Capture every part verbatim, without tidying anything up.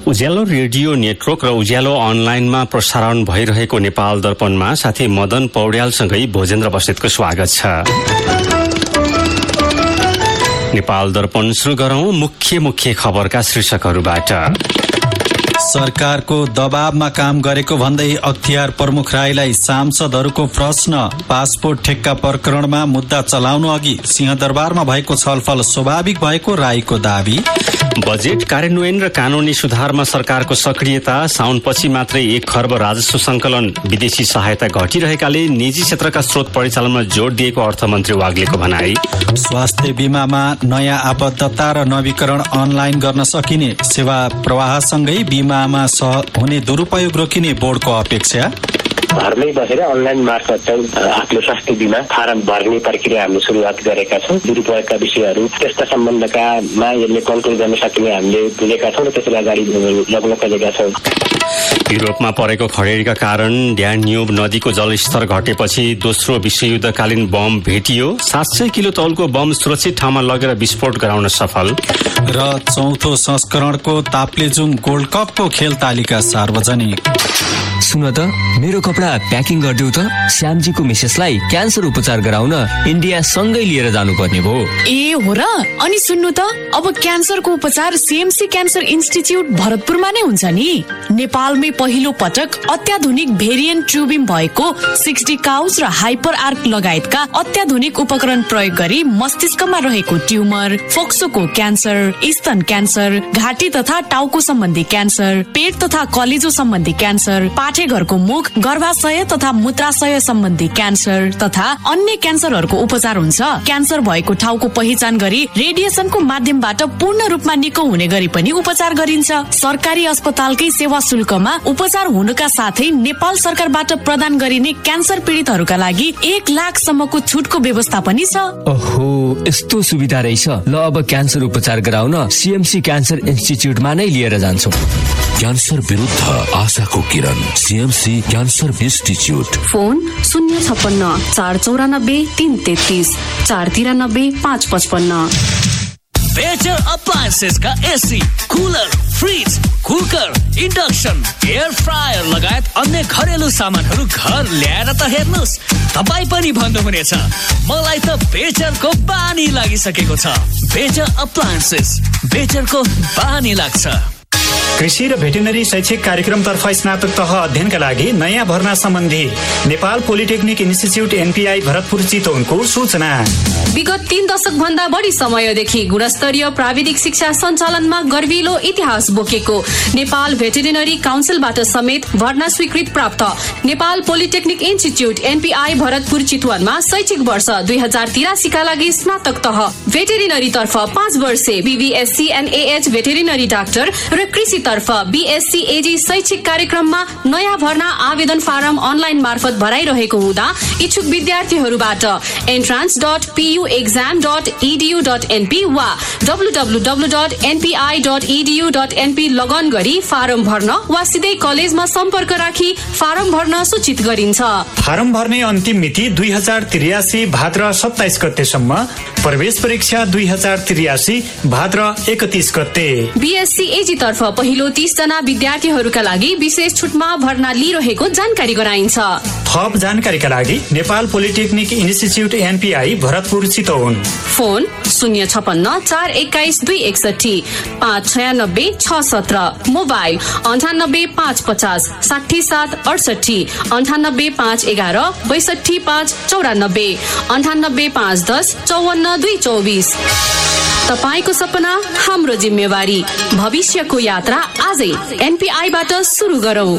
उज्यालो radio network र उज्यालो अनलाइनमा प्रसारण भइरहेको नेपाल दर्पणमा साथी मदन पौड्यालसँगै भोजेन्द्र बस्नेतको स्वागत छ। नेपाल दर्पण सुरु गरौं मुख्य मुख्य खबरका शीर्षकहरूबाट। सरकारको दबावमा काम गरेको भन्दै अख्तियार प्रमुख राईलाई सांसदहरूको प्रश्न। पासपोर्ट ठेक्का प्रकरणमा मुद्दा चलाउनु अघि सिंहदरबारमा भएको छलफल स्वाभाविक भएको राईको दावी। बजेट कार्यान्वयन र कानूनी सुधारमा सरकारको सक्रियता। साउनपछि मात्रै एक खर्ब राजस्व संकलन। विदेशी सहायता घटिरहेकाले निजी क्षेत्रका स्रोत परिचालनमा जोड दिएको अर्थमन्त्री वाग्लेको भनाई। स्वास्थ्य बीमामा नयाँ आबद्धता र नवीकरण अनलाइन गर्न सकिने। सेवा प्रवाहसँगै बीमामा हुने दुरुपयोग रोकिने बोर्डको अपेक्षा। घरमै बसेर अनलाइन मार्फत चाहिँ आफ्नो स्वास्थ्य बिमा फारम भर्ने प्रक्रिया हामीले सुरुवात गरेका छौँ। दुरुपयोगका विषयहरू त्यस्ता सम्बन्धकामा यसले कन्ट्रोल गर्न सकिने हामीले बुझेका छौँ र त्यसलाई अगाडि लग्न खोजेका छौँ। युरोपमा परेको खडेरीका कारण ड्यान्युब नदीको जलस्तर घटेपछि दोस्रो विश्वयुद्धकालीन बम भेटियो। सात सय किलो तौलको बम सुरक्षित ठाउँमा लगेर विस्फोट गराउन सफल। र चौथो संस्करणको ताप्लेजुङ गोल्ड कपको खेल तालिका सार्वजनिक। सुन त, मेरो कपडा प्याकिङ गरिदेऊ त। श्यामजीको मिसेसलाई क्यान्सर उपचार गराउन इन्डिया सँगै लिएर जानुपर्ने भयो। ए हो र? अनि सुन्नु त, अब क्यान्सरको उपचार सीएमसी क्यान्सर इन्स्टिच्युट भरतपुरमा नै हुन्छ नि। नेपालमै पहिलो पटक अत्याधुनिक भेरिएन्ट ट्युबिम भएको सिक्सटी काउस र हाइपर आर्क लगायतका अत्याधुनिक उपकरण प्रयोग गरी मस्तिष्कमा रहेको ट्युमर, फोक्सोको क्यान्सर, स्तन क्यान्सर, घाँटी तथा टाउको सम्बन्धी क्यान्सर, पेट तथा कलेजो सम्बन्धी क्यान्सर, पाठेघरको मुख, गर्भाशय तथा मूत्राशय सम्बन्धी क्यान्सर तथा अन्य क्यान्सरहरूको उपचार हुन्छ। क्यान्सर भएको ठाउँको पहिचान गरी रेडिएसनको माध्यमबाट पूर्ण रूपमा निको हुने गरी पनि उपचार गरिन्छ। सरकारी अस्पतालकै सेवा शुल्कमा उपचार हुनुका साथै नेपाल सरकारबाट प्रदान गरिने क्यान्सर पीडितहरूका लागि एक लाख सम्मको छुटको व्यवस्था पनि छ। ओहो, यस्तो सुविधा रहेछ। ल, अब क्यान्सर उपचार गराउन सीएमसी क्यान्सर इन्स्टिच्युटमा नै लिएर जान्छौँ। क्यान्सर विरुद्ध आशाको किरण, सीएमसी क्यान्सर इन्स्टिच्युट। फोन शून्य छप्पन्न चार चौरानब्बे तीन तेत्तीस चार तिरानब्बे पाँच पचपन्न। बेटर अप्लायन्सेस का AC, cooler, fridge, cooker, induction, air fryer लगायत अन्य घरेलु सामानहरू घर ल्याएर त हेर्नुहोस्, तपाईँ पनि भन्नुहुनेछ मलाई त बेटरको बानी लागिसकेको छ। बेटर अप्लायन्सेस, बेटरको बानी लाग्छ। कृषि र भेटेनरी शैक्षिक कार्यक्रमतर्फ स्नातक तह अध्ययनका लागि नयाँ भर्ना सम्बन्धी Nepal polytechnic institute NPI Bharatpur चितवनको सूचना। विगत तीन दशक भन्दा बढी समयदेखि गुणस्तरीय प्राविधिक शिक्षा सञ्चालनमा गर्विलो इतिहास बोकेको नेपाल भेटेरिनरी काउन्सिलबाट समेत भर्ना स्वीकृत प्राप्त Nepal polytechnic institute NPI Bharatpur चितवनमा शैक्षिक वर्ष दुई हजार तिरासीका लागि स्नातक तह भेटेरिनरी तर्फ पाँच वर्षे बीबीएससी एनएएच भेटेरिनरी डाक्टर र कृषि तर्फ बीएससी एजी शैक्षिक कार्यक्रममा नयाँ भर्ना आवेदन फारम अनलाइन मार्फत भराइरहेको हुँदा इच्छुक विद्यार्थीहरूबाट entrance dot PU exam dot edu dot NP वा W W W dot NPI dot edu dot NP लगन गरी फारम भर्न वा सिधै कलेजमा सम्पर्क राखी फारम भर्न सूचित गरिन्छ। फारम भर्ने अन्तिम मिति दुई हजार त्रियासी भाद्र सत्ताइस गतेसम्म। प्रवेश परीक्षा दुई हजार त्रियासी भाद्र एकतीस गते। बीएससी एजी तर्फ पहिलो तीस जना विद्यार्थीहरूका लागि विशेष छुटमा भर्ना लिइरहेको जानकारी गराइन्छ। थप जानकारीका लागि Nepal polytechnic institute NPI Bharatpur Chitwan. Phone शून्य छपन्न चार एक्काइस दुई एकसठी पाँच छयानब्बे छ सत्र। मोबाइल अन्ठानब्बे पाँच पचास साठी सात अडसठी अन्ठानब्बे पाँच एघार बैसठी पाँच चौरानब्बे अन्ठानब्बे पाँच दस चौवन्न दुई चौबिस। तपाईको सपना हाम्रो जिम्मेवारी। भविष्यको यात्रा आजै एनपीआईबाट सुरु गरौं।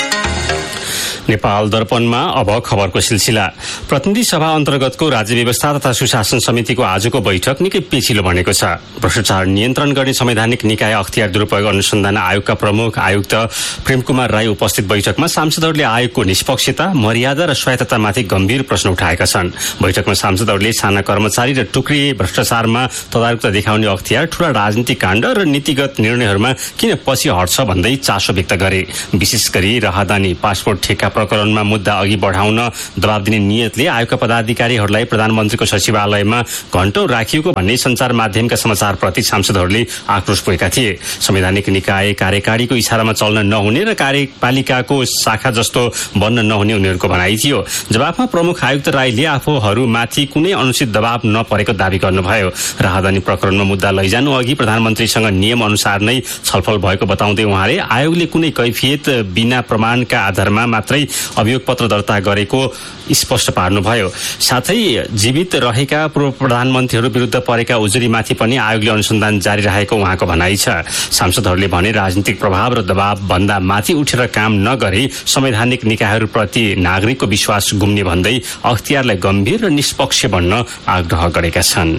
नेपाल दर्पणमा अब खबरको सिलसिला। प्रतिनिधि सभा अन्तर्गतको राज्य व्यवस्था तथा सुशासन समितिको आजको बैठक निकै पेचिलो बनेको छ। भ्रष्टाचार नियन्त्रण गर्ने संवैधानिक निकाय अख्तियार दुरुपयोग अनुसन्धान आयोगका प्रमुख आयुक्त प्रेम कुमार राई उपस्थित बैठकमा सांसदहरूले आयोगको निष्पक्षता, मर्यादा र स्वायत्ततामाथि गम्भीर प्रश्न उठाएका छन्। बैठकमा सांसदहरूले साना कर्मचारी र टुक्रिए भ्रष्टाचारमा तदारुकता देखाउने अख्तियार ठूला राजनीतिक काण्ड र नीतिगत निर्णयहरूमा किन पछि हट्छ भन्दै चासो व्यक्त गरे। विशेष गरी राहदानी, पासपोर्ट ठेक्का प्रकरणमा मुद्दा अघि बढाउन दबाब दिने नियतले आयोगका पदाधिकारीहरूलाई प्रधानमन्त्रीको सचिवालयमा घण्टौं राखिएको भन्ने सञ्चार माध्यमका समाचारप्रति सांसदहरूले आक्रोश पोखेका थिए। संवैधानिक निकाय कार्यकारीको इशारामा चल्न नहुने र कार्यपालिकाको शाखा जस्तो बन्न नहुने उनीहरूको भनाइ थियो। जवाफमा प्रमुख आयुक्त राईले आफूहरूमाथि कुनै अनुचित दबाव नपरेको दावी गर्नुभयो। राहदानी प्रकरणमा मुद्दा लैजानु अघि प्रधानमन्त्रीसँग नियम अनुसार नै छलफल भएको बताउँदै उहाँले आयोगले कुनै कैफियत बिना प्रमाणका आधारमा मात्रै अभियोग पत्र दर्ता गरेको स्पष्ट पार्नुभयो। साथै जीवित रहेका पूर्व प्रधानमन्त्रीहरू विरुद्ध परेका उजुरीमाथि पनि आयोगले अनुसन्धान जारी राखेको उहाँको भनाइ छ। सांसदहरूले भने राजनीतिक प्रभाव र दबाव भन्दा माथि उठेर काम नगरी संवैधानिक निकायहरूप्रति नागरिकको विश्वास गुम्ने भन्दै अख्तियारलाई गम्भीर र निष्पक्ष बन्न आग्रह गरेका छन्।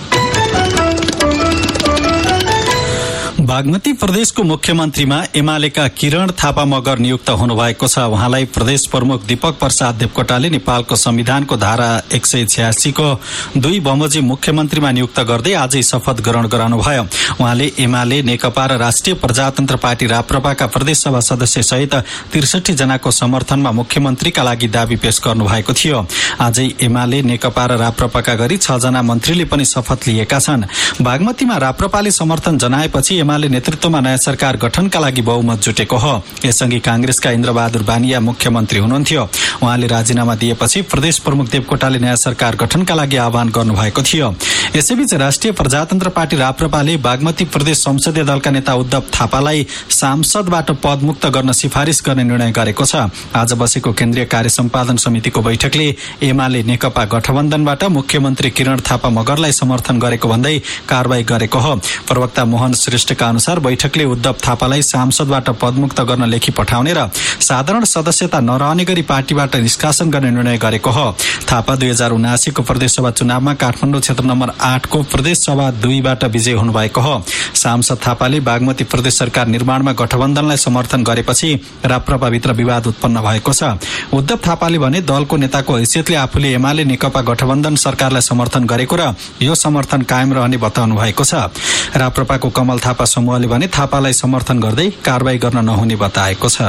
बागमती प्रदेशको मुख्यमन्त्रीमा एमालेका किरण थापा मगर नियुक्त हुनुभएको छ। उहाँलाई प्रदेश प्रमुख दीपक प्रसाद देवकोटाले नेपालको संविधानको धारा एक सय छ्यासीको दुई बमोजिम मुख्यमन्त्रीमा नियुक्त गर्दै आजै शपथ ग्रहण गराउनुभयो। उहाँले एमाले, नेकपा र राष्ट्रिय प्रजातन्त्र पार्टी राप्रपाका प्रदेशसभा सदस्य सहित त्रिसठी जनाको समर्थनमा मुख्यमन्त्रीका लागि दावी पेश गर्नुभएको थियो। आजै एमाले, नेकपा र राप्रपाका गरी छ जना मन्त्रीले पनि शपथ लिएका छन्। बागमतीमा राप्रपाले समर्थन जनाएपछि एमाले नेतृत्वमा नयाँ सरकार गठनका लागि बहुमत जुटेको हो। यसअघि कांग्रेसका इन्द्रबहादुर बानिया मुख्यमन्त्री हुनुहुन्थ्यो। उहाँले राजीनामा दिएपछि प्रदेश प्रमुख देवकोटाले नयाँ सरकार गठनका लागि आह्वान गर्नुभएको थियो। यसैबीच राष्ट्रिय प्रजातन्त्र पार्टी राप्रपाले बागमती प्रदेश संसदीय दलका नेता उद्धव थापालाई सांसदबाट पदमुक्त गर्न सिफारिस गर्ने निर्णय गरेको छ। आज बसेको केन्द्रीय कार्य सम्पादन समितिको बैठकले एमाले नेकपा गठबन्धनबाट मुख्यमन्त्री किरण थापा मगरलाई समर्थन गरेको भन्दै कारवाही गरेको हो। प्रवक्ता मोहन श्रेष्ठका अनुसार बैठकले उद्धव थापालाई सांसदबाट पदमुक्त गर्न लेखी पठाउने र साधारण सदस्यता नरहने गरी पार्टीबाट निष्कासन गर्ने निर्णय गरेको हो। थापा दुई हजार उनासीको प्रदेशसभा चुनावमा काठमाडौँ क्षेत्र नम्बर आठको प्रदेशसभा दुईबाट विजयी हुनुभएको हो। सांसद थापाले बागमती प्रदेश सरकार निर्माणमा गठबन्धनलाई समर्थन गरेपछि राप्रपाभित्र विवाद उत्पन्न भएको छ। उद्धव थापाले भने दलको नेताको हैसियतले आफूले एमाले नेकपा गठबन्धन सरकारलाई समर्थन गरेको र यो समर्थन कायम रहने बताउनु भएको छ। राप्रपाको कमल थापा समूहले भने थापालाई समर्थन गर्दै कारवाही गर्न नहुने बताएको छ।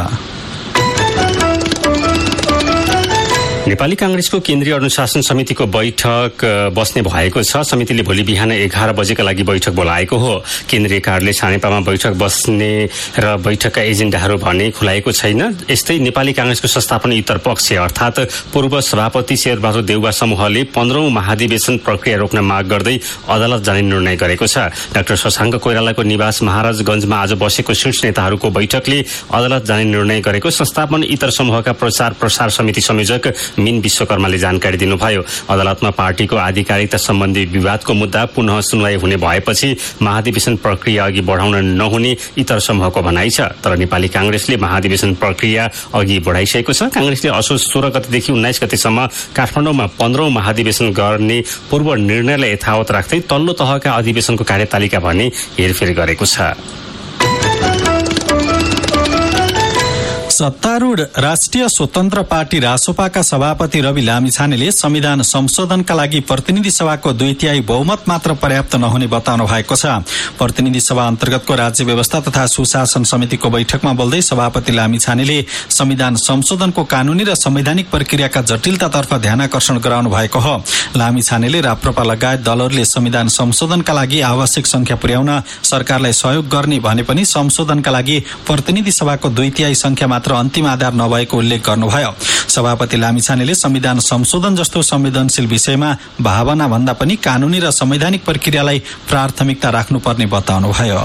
नेपाली कांग्रेसको केन्द्रीय अनुशासन समितिको बैठक बस्ने भएको छ। समितिले भोलि बिहान एघार बजेका लागि बैठक बोलाएको हो। केन्द्रीय कार्यालय छानेपामा बैठक बस्ने र बैठकका एजेन्डाहरू भने खुलाएको छैन। यस्तै नेपाली कांग्रेसको संस्थापन इतर पक्ष अर्थात पूर्व सभापति शेरबहादुर देउवा समूहले पन्ध्रौं महाधिवेशन प्रक्रिया रोक्न माग गर्दै अदालत जाने निर्णय गरेको छ। डाक्टर शशाङ्क कोइरालाको निवास महाराजगंजमा आज बसेको शीर्ष नेताहरूको बैठकले अदालत जाने निर्णय गरेको संस्थापन इतर समूहका प्रचार प्रसार समिति संयोजक मीन विश्वकर्माले जानकारी दिनुभयो। अदालतमा पार्टीको आधिकारिकता सम्बन्धी विवादको मुद्दा पुनः सुनवाई हुने भएपछि महाधिवेशन प्रक्रिया अघि बढाउन नहुने इतर समूहको भनाइ छ। तर नेपाली कांग्रेसले महाधिवेशन प्रक्रिया अघि बढाइसकेको छ। कांग्रेसले असोज सोह्र गतेदेखि उन्नाइस गतेसम्म काठमाडौँमा पन्ध्रौं महाधिवेशन गर्ने पूर्व निर्णयलाई यथावत राख्दै तल्लो तहका अधिवेशनको कार्यतालिका भने हेरफेर गरेको छ। सत्तारूढ़ राष्ट्रिय स्वतन्त्र पार्टी रासोपाका सभापति रवि लामिछानेले संविधान संशोधनका लागि प्रतिनिधि सभाको दुई तिहाई बहुमत मात्र पर्याप्त नहुने बताउनु भएको छ। प्रतिनिधि सभा अन्तर्गतको राज्य व्यवस्था तथा सुशासन समितिको बैठकमा बोल्दै सभापति लामिछानेले संविधान संशोधनको कानूनी र संवैधानिक प्रक्रियाका जटिलतातर्फ ध्यानाकर्षण गराउनु भएको हो। लामिछानेले राप्रपा लगायत दलहरूले संविधान संशोधनका लागि आवश्यक संख्या पुर्याउन सरकारलाई सहयोग गर्ने भने पनि संशोधनका लागि प्रतिनिधि सभाको दुई तिहाई संख्या मात्र अन्तिम आधार नभएको उल्लेख गर्नुभयो। सभापति लामिछानेले संविधान संशोधन जस्तो संवेदनशील विषयमा भावना भन्दा पनि कानूनी र संवैधानिक प्रक्रियालाई प्राथमिकता राख्नुपर्ने बताउनुभयो।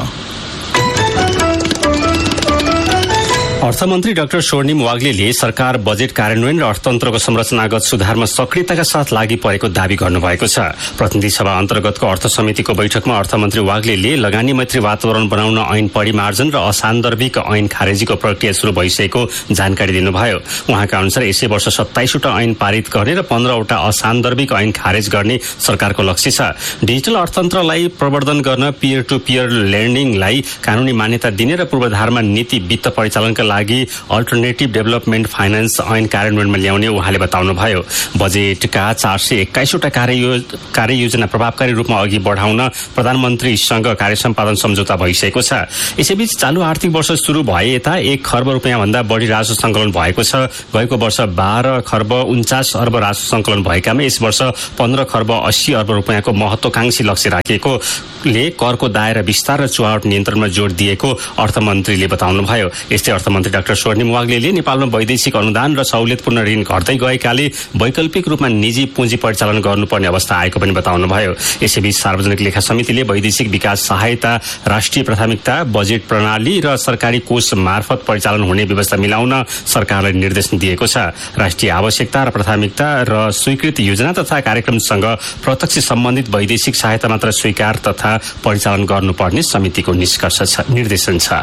अर्थमन्त्री डाक्टर स्वर्णिम वाग्लेले सरकार बजेट कार्यान्वयन र अर्थतन्त्रको संरचनागत सुधारमा सक्रियताका साथ लागि परेको दावी गर्नुभएको छ। प्रतिनिधि सभा अन्तर्गतको अर्थ समितिको बैठकमा अर्थमन्त्री वाग्लेले लगानी मैत्री वातावरण बनाउन ऐन परिमार्जन र असान्दर्भिक ऐन खारेजीको प्रक्रिया शुरू भइसकेको जानकारी दिनुभयो। उहाँका अनुसार यसै वर्ष सत्ताइसवटा ऐन पारित गर्ने र पन्ध्रवटा असान्दर्भिक ऐन खारेज गर्ने सरकारको लक्ष्य छ। डिजिटल अर्थतन्त्रलाई प्रवर्धन गर्न पियर टू पियर लेन्डिङलाई कानूनी मान्यता दिने र पूर्वाधारमा नीति वित्त परिचालनका लागि अल्टरनेटिभ डेभलपमेन्ट फाइनान्स ऐन कार्यान्वयनमा ल्याउने उहाँले बताउनुभयो। बजेटका चार सय एक्काइसवटा कार्य कार्ययोजना प्रभावकारी रूपमा अघि बढाउन प्रधानमन्त्रीसँग कार्य सम्पादन सम्झौता भइसकेको छ। यसैबीच चालू आर्थिक वर्ष सुरु भए यता एक खर्ब रुपियाँ भन्दा बढी राजस्व संकलन भएको छ। गएको वर्ष बाह्र खर्ब उन्चास अर्ब राजस्व संकलन भएकामा यस वर्ष पन्ध्र खर्ब अस्सी अर्ब रुपियाँको महत्वाकांक्षी लक्ष्य राखिएकोले करको दायरा विस्तार र चुहावट नियन्त्रणमा जोड दिएको अर्थमन्त्रीले बताउनुभयो। यस्तै अर्थमन्त्री डाक्टर स्वर्णिम वाग्लेले नेपालमा वैदेशिक अनुदान र सहुलियतपूर्ण ऋण घट्दै गएकाले वैकल्पिक रूपमा निजी पुँजी परिचालन गर्नुपर्ने अवस्था आएको पनि बताउनुभयो। यसैबीच सार्वजनिक लेखा समितिले वैदेशिक विकास सहायता राष्ट्रिय प्राथमिकता बजेट प्रणाली र सरकारी कोष मार्फत परिचालन हुने व्यवस्था मिलाउन सरकारलाई निर्देश दिएको छ। राष्ट्रिय आवश्यकता र प्राथमिकता र स्वीकृत योजना तथा कार्यक्रमसँग प्रत्यक्ष सम्बन्धित वैदेशिक सहायता मात्र स्वीकार तथा परिचालन गर्नुपर्ने समितिको निष्कर्ष छ निर्देशन छ।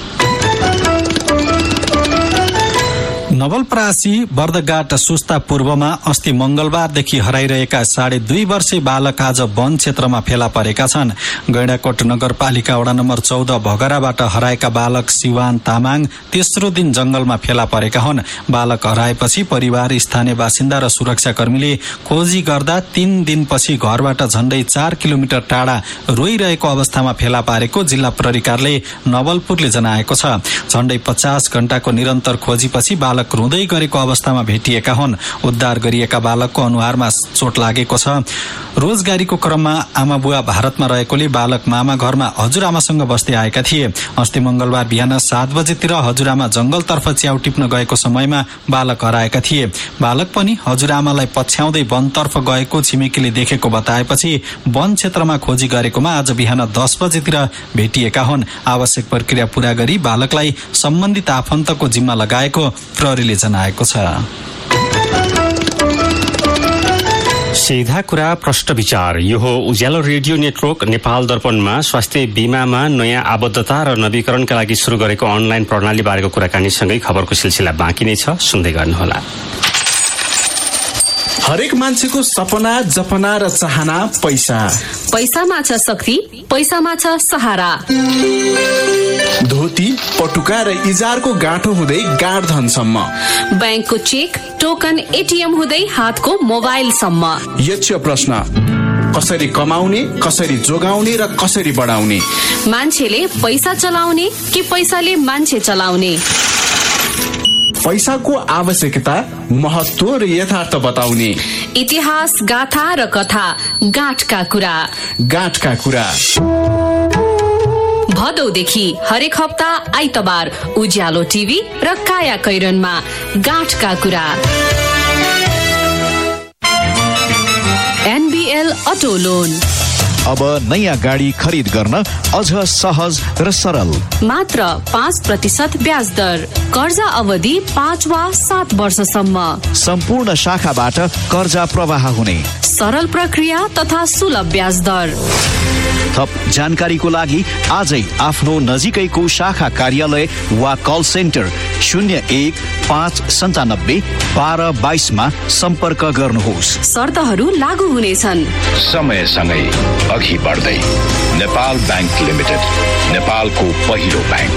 नवलपरासी बर्दघाट सुस्ता पूर्वमा अस्ति मंगलबारदेखि हराइरहेका साढे दुई वर्षीय बालक आज वन क्षेत्रमा फेला परेका छन्। गैंडाकोट नगरपालिका वडा नम्बर चौध भगराबाट हराएका बालक शिवान तामाङ तेस्रो दिन जंगलमा फेला परेका हुन्। बालक हराएपछि परिवार, स्थानीय बासिन्दा र सुरक्षाकर्मीले खोजी गर्दा तीन दिनपछि घरबाट झण्डै चार किलोमिटर टाढा रोइरहेको अवस्थामा फेला पारेको जिल्ला प्रहरी कार्यालय नवलपुरले जनाएको छ। झण्डै पचास घण्टाको निरन्तर खोजीपछि बालक रुँदै गरेको अवस्थामा भेटिएका हुन्। उद्धार गरिएका बालकको अनुहारमा चोट लागेको छ। रोजगारीको क्रममा आमा बुवा भारतमा रहेकोले बालक मामा घरमा हजुरआमासँग बस्दै आएका थिए। अस्ति मंगलबार बिहान सात बजेतिर हजुरआमा जंगलतर्फ च्याउ टिप्न गएको समयमा बालक हराएका थिए। बालक पनि हजुरआमालाई पछ्याउँदै वनतर्फ गएको छिमेकीले देखेको बताएपछि वन क्षेत्रमा खोजी गरेकोमा आज बिहान दस बजेतिर भेटिएका हुन्। आवश्यक प्रक्रिया पूरा गरी बालकलाई सम्बन्धित आफन्तको जिम्मा लगाएको प्रहरीले जनाएको छ। सीधा कुरा प्रश्न विचार। यो हो उज्यालो रेडियो नेटवर्क नेपाल दर्पणमा स्वास्थ्य बीमामा नयाँ आबद्धता र नवीकरणका लागि शुरू गरेको अनलाइन प्रणाली बारेको कुराकानीसँगै खबरको सिलसिला बाँकी नै छ, सुन्दै गर्नुहोला। हरेक मान्छेको सपना, जपना र चाहना पैसा। पैसामा छ शक्ति, पैसामा छ सहारा। धोती, पटुका र इजारको गाँठो हुँदै गाँठ धनसम्म, ब्याङ्कको चेक, टोकन, एटिएम हुँदै हातको मोबाइलसम्म। यक्ष प्रश्न, कसरी कमाउने, कसरी जोगाउने र कसरी बढाउने? मान्छेले पैसा चलाउने कि पैसाले मान्छे चलाउने? पैसाको आवश्यकता, महत्व र यथार्थ बताउने। इतिहास, गाथा र कथा, गाँठका कुरा। गाँठका कुरा भदौदेखि हरेक हप्ता आइतबार उज्यालो टिभी र काया कैरनमा गाँठका कुरा। एनबीएल अटो लोन अब नयाँ गाडी खरिद गर्न अझ सहज र सरल। मात्र पाँच प्रतिशत ब्याज दर, कर्जा अवधि पाँच वा सात वर्षसम्म। सम्पूर्ण शाखाबाट कर्जा प्रवाह हुने सरल प्रक्रिया तथा सुलभ ब्याज दर। थप जानकारीको लागि आजै आफ्नो नजिकैको शाखा कार्यालय वा कल सेन्टर शून्य एक पाँच सन्तानब्बे बाह्र बाइसमा सम्पर्क गर्नुहोस्। शर्तहरू लागू हुनेछन्। समयसँगै अघि बढ्दै नेपाल बैंक लिमिटेड, नेपालको पहिलो bank.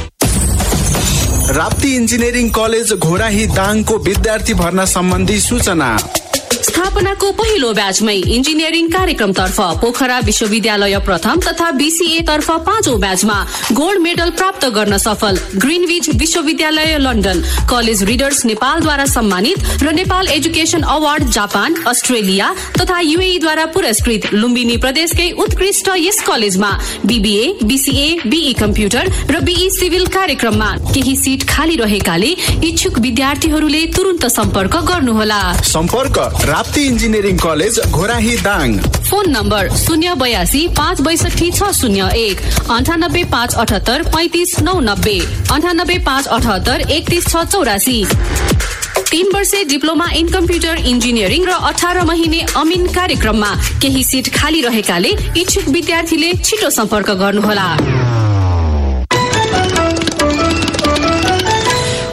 Rapti engineering college Ghorahi दाङको विद्यार्थी भर्ना सम्बन्धी सूचना। स्थापनाको पहिलो ब्याचमै इन्जिनियरिङ कार्यक्रम तर्फ पोखरा विश्वविद्यालय प्रथम तथा बीसीए तर्फ पाँचौं ब्याचमा गोल्ड मेडल प्राप्त गर्न सफल ग्रिनविच विश्वविद्यालय लन्डन, कलेज रिडर्स नेपालद्वारा सम्मानित र Nepal education award Japan, Australia तथा यूएई द्वारा पुरस्कृत लुम्बिनी प्रदेशकै उत्कृष्ट यस कलेजमा बीबीए, बीसीए, बीई कम्प्युटर र बीई सिभिल कार्यक्रममा केही सिट खाली रहेकाले इच्छुक विद्यार्थीहरूले तुरुन्त सम्पर्क गर्नुहोला। सम्पर्क Rapti engineering college Ghorahi Dang. Phone number शून्य बयासी पाँच बैसठी छ शून्य एक, अन्ठानब्बे पाँच अठहत्तर पैंतिस नौ नब्बे, अन्ठानब्बे पाँच अठहत्तर एकतिस छ चौरासी। तीन वर्षे डिप्लोमा इन कम्प्युटर इन्जिनियरिङ र अठार महिने अमिन कार्यक्रममा केही सिट खाली रहेकाले इच्छुक विद्यार्थीले छिटो सम्पर्क गर्नुहोला।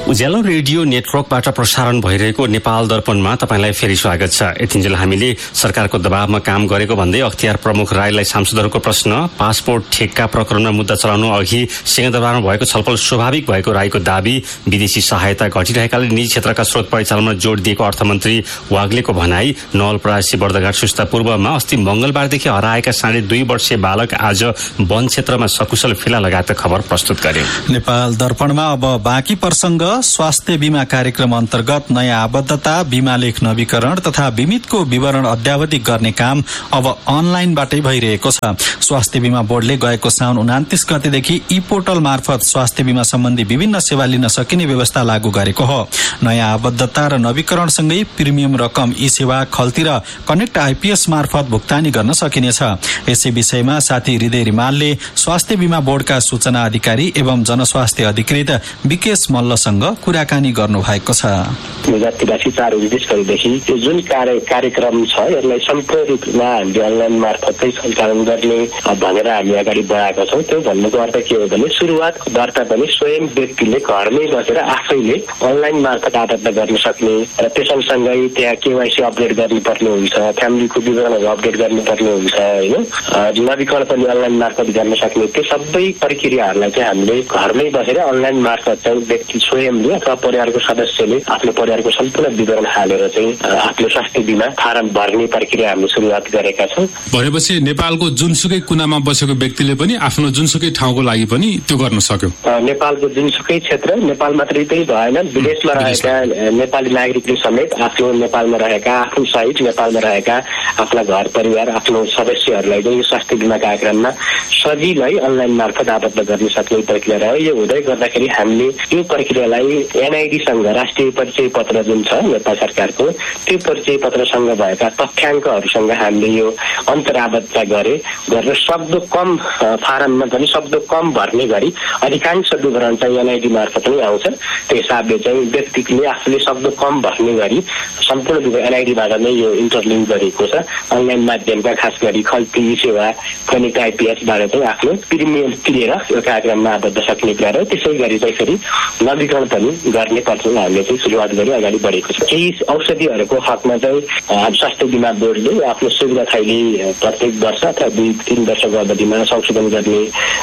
उज्यालो रेडियो नेटवर्कबाट प्रसारण भइरहेको नेपाल दर्पणमा तपाईँलाई फेरि स्वागत छ। यतिन्जेल हामीले सरकारको दबावमा काम गरेको भन्दै अख्तियार प्रमुख राईलाई सांसदहरूको प्रश्न, पासपोर्ट ठेक्का प्रकरणमा मुद्दा चलाउनु अघि सिंहदरबारमा भएको छलफल स्वाभाविक भएको राईको दावी, विदेशी सहायता घटिरहेकाले निजी क्षेत्रका स्रोत परिचालनमा जोड दिएको अर्थमन्त्री वाग्लेको भनाई, नवलपरासी बर्दघाट सुस्ता पूर्वमा अस्ति मंगलबारदेखि हराएका साढे दुई वर्षीय बालक आज वन क्षेत्रमा सकुशल फेला लगाएका खबर प्रस्तुत गरे। नेपाल दर्पणमा अब बाँकी प्रसंग। स्वास्थ्य बीमा कार्यक्रम अन्तर्गत नयाँ आबद्धता, बीमा लेख नवीकरण तथा बीमितको विवरण अद्यावधिक गर्ने काम अब अनलाइनबाटै भइरहेको छ। स्वास्थ्य बीमा बोर्डले गएको साउन उनातिस गतेदेखि ई पोर्टल मार्फत स्वास्थ्य बीमा सम्बन्धी विभिन्न सेवा लिन सकिने व्यवस्था लागू गरेको हो। नयाँ आबद्धता र नवीकरणसँगै प्रिमियम रकम ई सेवा खल्ती र कनेक्ट आइपीएस मार्फत भुक्तानी गर्न सकिनेछ। यसै विषयमा साथी हृदय रिमालले स्वास्थ्य बीमा बोर्डका सूचना अधिकारी एवं जनस्वास्थ्य अधिकृत विकेश मल्लसँग कुराकानी गर्नु भएको छ। जतिवासी चार उन्तिस गतेदेखि यो जुन कार्यक्रम छ यसलाई सम्पूर्ण रूपमा हामीले अनलाइन मार्फतै सञ्चालन गर्ने भनेर हामी अगाडि बढाएका छौँ। त्यो भन्नुको अर्थ के हो भने सुरुवात दर्ता पनि स्वयं व्यक्तिले घरमै बसेर आफैले अनलाइन मार्फत आबद्ध गर्न सक्ने र त्यससँगसँगै त्यहाँ केवाइसी अपडेट गर्नुपर्ने हुन्छ, फ्यामिलीको विवरणहरू अपडेट गर्नुपर्ने हुन्छ, होइन, नवीकरण पनि अनलाइन मार्फत गर्न सक्ने, त्यो सबै प्रक्रियाहरूलाई चाहिँ हामीले घरमै बसेर अनलाइन मार्फत चाहिँ व्यक्ति स्वयंले अथवा परिवारको सदस्यले आफ्नो परिवारको सम्पूर्ण विवरण हालेर चाहिँ आफ्नो स्वास्थ्य बीमा फारम भर्ने प्रक्रिया हामीले सुरुवात गरेका छौँ। भनेपछि नेपालको जुनसुकै कुनामा बसेको व्यक्तिले पनि आफ्नो जुनसुकै ठाउँको लागि पनि त्यो गर्न सक्यो। नेपालको जुनसुकै क्षेत्र, नेपाल मात्रै त्यही भएन, विदेशमा रहेका नेपाली नागरिकले समेत आफ्नो नेपालमा रहेका आफ्नो सहित नेपालमा रहेका आफ्ना घर परिवार आफ्नो सदस्यहरूलाई चाहिँ स्वास्थ्य बीमा कार्यक्रममा सजिलै अनलाइन मार्फत आबद्ध गर्न सक्ने प्रक्रिया रह्यो। यो हुँदै गर्दाखेरि हामीले यो प्रक्रियालाई एनआइडीसँग राष्ट्रिय परिचय पत्र जुन छ नेपाल सरकारको, त्यो परिचय पत्रसँग भएका तथ्याङ्कहरूसँग हामीले यो अन्तराबद्ध गरे गरेर सक्दो कम फारममा पनि सक्दो कम भर्ने गरी अधिकांश विवरण चाहिँ एनआइडी मार्फत नै आउँछ। त्यो हिसाबले चाहिँ व्यक्तिले आफूले सक्दो कम भर्ने गरी सम्पूर्ण विवरण एनआइडीबाट नै यो इन्टरलिङ्क गरेको छ। अनलाइन माध्यमका खास गरी खल्ती सेवा कनेक्ट आइपीएसबाट चाहिँ आफ्नो प्रिमियम तिरेर यो कार्यक्रममा आबद्ध सक्ने कुरा र त्यसै गरी चाहिँ फेरि नवीकरण पनि गर्ने प्रक्रिया हामीले चाहिँ सुरुवात गरी अगाडि बढेको छ। केही औषधिहरूको हकमा चाहिँ स्वास्थ्य बीमा बोर्डले आफ्नो सुविधा थैली प्रत्येक वर्ष अथवा दुई तीन वर्षको अवधिमा संशोधन गर्ने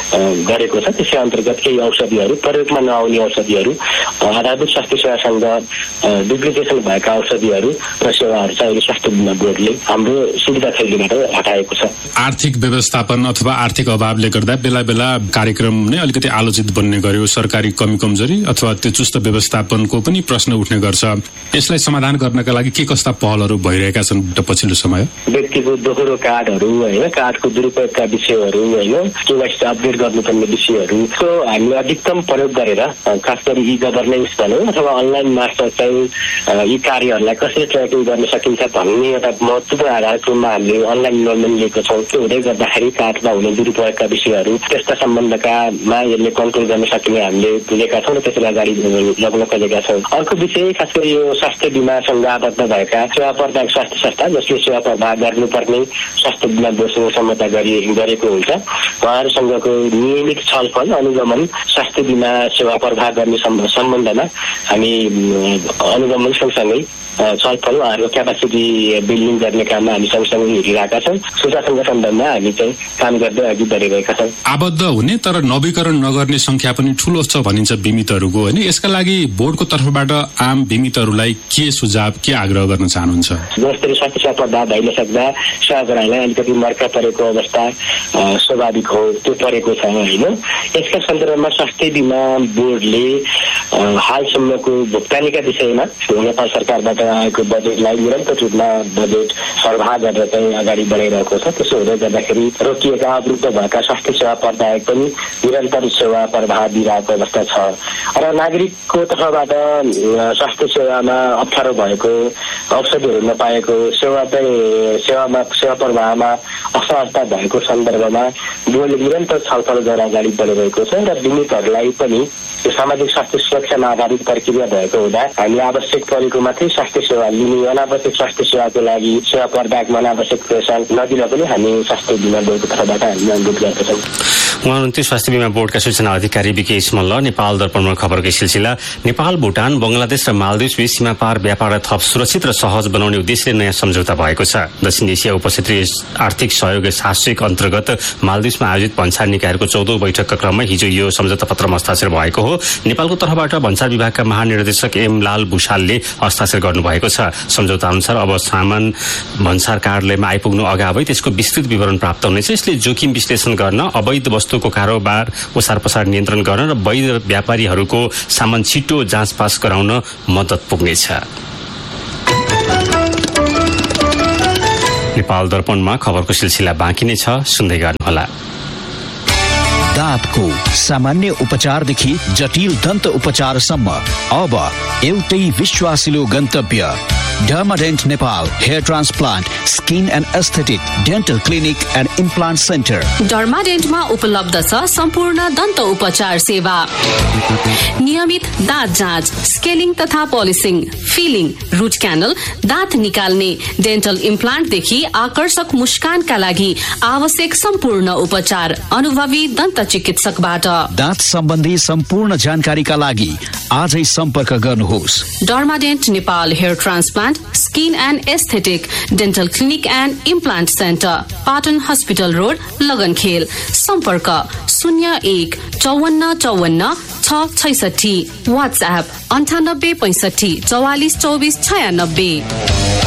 गरेको छ। त्यसै अन्तर्गत केही औषधिहरू प्रयोगमा नआउने औषधिहरू, आधारभूत स्वास्थ्य सेवासँग डुप्लिकेसन भएका औषधिहरू र सेवाहरू चाहिँ स्वास्थ्य बीमा बोर्डले हाम्रो सुविधा थैलीबाट हटाएको छ। आर्थिक व्यवस्थापन अथवा आर्थिक अभावले गर्दा बेला बेला कार्यक्रम नै अलिकति आलोचित बन्ने गर्यो, सरकारी कमी कमजोरी अथवा त्यो चुस्त व्यवस्थापनको पनि प्रश्न उठ्ने गर्छ। यसलाई समाधान गर्नका लागि के कस्ता पहलहरू भइरहेका छन् पछिल्लो समय? व्यक्तिको दोहोरो कार्डहरू, होइन, कार्डको दुरुपयोगका विषयहरू, होइन, केवाइसी अपडेट गर्नुपर्ने विषयहरू हामीले अधिकतम प्रयोग गरेर खास गरी ई गभर्नेन्स भनौँ अथवा अनलाइन मार्फत चाहिँ यी कार्यहरूलाई कसरी ट्र्याकिङ गर्न सकिन्छ भन्ने एउटा महत्त्वपूर्ण आधारको रूपमा हामीले अनलाइन इनरोलमेन्ट लिएको छौँ। त्यो हुँदै गर्दाखेरि कार्डमा हुने दुरुपयोगका विषयहरू त्यस्ता सम्बन्धकामा यसले कन्ट्रोल गर्न सकिने हामीले बुझेका छौँ र त्यसलाई अगाडि लग्न खोजेका छौँ। अर्को विषय खास गरी यो स्वास्थ्य बीमासँग आबद्ध भएका सेवा प्रदायक स्वास्थ्य संस्था जसले सेवा प्रवाह गर्नुपर्ने स्वास्थ्य बीमा बोर्डसँग सम्झौता गरी गरेको हुन्छ, उहाँहरूसँगको नियमित छलफल अनुगमन स्वास्थ्य बीमा सेवा प्रवाह गर्ने सम्बन्धमा हामी अनुगमन सँगसँगै छलफल उहाँहरूको क्यापासिटी बिल्डिङ गर्ने काममा हामी सँगसँगै हेरिरहेका छौँ। सुशासन सम्बन्धमा हामी चाहिँ काम गर्दै अघि बढिरहेका छौँ। आबद्ध हुने तर नवीकरण नगर्ने संख्या पनि ठूलो छ भनिन्छ बिमितहरूको, होइन? यसका लागि बोर्डको तर्फबाट आम बिमितहरूलाई के सुझाव, के आग्रह गर्न चाहनुहुन्छ? जसरी स्वास्थ्य सेवा प्रदान भइ नसक्दा सेवाग्राहीलाई अलिकति मर्का परेको अवस्था स्वाभाविक हो, त्यो परेको छ, होइन? यसका सन्दर्भमा स्वास्थ्य बीमा बोर्डले हालसम्मको भुक्तानीका विषयमा नेपाल सरकारबाट आएको बजेटलाई निरन्तर रूपमा बजेट प्रवाह गरेर चाहिँ अगाडि बढाइरहेको छ। त्यसो हुँदै गर्दाखेरि रोकिएका अवरुद्ध भएका स्वास्थ्य सेवा प्रदायक पनि निरन्तर सेवा प्रवाह दिइरहेको अवस्था छ र नागरिकको तर्फबाट स्वास्थ्य सेवामा अप्ठ्यारो भएको, औषधिहरू नपाएको, सेवा चाहिँ सेवामा सेवा प्रवाहमा असहजता भएको सन्दर्भमा बोर्डले निरन्तर छलफल गरेर अगाडि बढिरहेको छ र बिमितहरूलाई पनि यो सामाजिक स्वास्थ्य सुरक्षामा आधारित प्रक्रिया भएको हुँदा हामी आवश्यक परेको मात्रै स्वास्थ्य सेवा लिने, अनावश्यक स्वास्थ्य सेवाको लागि सेवा प्रदायकमा अनावश्यक प्रेसर नदिन पनि हामी स्वास्थ्य बीमा बोर्डको तर्फबाट हामी अनुरोध गर्दछौँ। उहाँ हुनुहुन्थ्यो स्वास्थ्य बीमा बोर्डका सूचना अधिकारी विकेश मल्ल। नेपाल दर्पणमा खबरकै सिलसिला। नेपाल, भुटान, बंगलादेश र मालदिव्स बीच सीमा पार व्यापारलाई थप सुरक्षित र सहज बनाउने उद्देश्यले नयाँ सम्झौता भएको छ। दक्षिण एसिया उपक्षेत्रीय आर्थिक सहयोग शासिक अन्तर्गत मालदिव्समा आयोजित भन्सार निकायहरूको चौधौं बैठकका क्रममा हिजो यो सम्झौता पत्रमा हस्ताक्षर भएको हो। नेपालको तर्फबाट भन्सार विभागका महानिर्देशक एम लाल भूषालले हस्ताक्षर गर्नुभएको छ। सम्झौता अनुसार अब सामान भन्सार कार्यालयमा आइपुग्नु अगावै त्यसको विस्तृत विवरण प्राप्त हुनेछ। यसले जोखिम विश्लेषण गर्न, अवैध वस्तुको कारोबार ओसार पसार नियन्त्रण गर्न र वैध व्यापारीहरूको सामान छिटो जाँचपास गराउन मद्दत पुग्नेछ। नेपाल दर्पणमा खबरको सिलसिला बाँकी नै छ, सुन्दै गर्नुहोला। दाँतको सामान्य उपचारदेखि जटिल दन्त उपचारसम्म अब एउटै विश्वासिलो गन्तव्य डर्माडेन्ट Nepal hair transplant skin and aesthetic dental clinic and implant centre. डर्माडेन्टमा उपलब्ध छ सम्पूर्ण दन्त उपचार सेवा, नियमित दाँत जाँच, स्केलिङ तथा पोलिसिङ, फिलिङ, रुट क्यानल, दाँत निकाल्ने, डेन्टल इम्प्लान्टदेखि आकर्षक मुस्कानका लागि आवश्यक सम्पूर्ण उपचार अनुभवी दन्त चिकित्सकबाट। दाँत सम्बन्धी सम्पूर्ण जानकारीका लागि आजै सम्पर्क गर्नुहोस्। डर्माडेन्ट Nepal hair transplant skin and aesthetic dental clinic and implant centre, Patan hospital road, लगनखेल। सम्पर्क शून्य एक चौवन्न चौवन्न छ छैसठी। वाट्सएप अन्ठानब्बे पैंसठी चौवालिस चौबिस छयानब्बे।